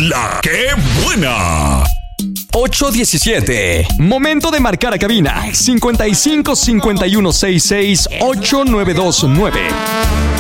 ¡La que buena! 8:17. Momento de marcar a cabina. 55 51 66 8929.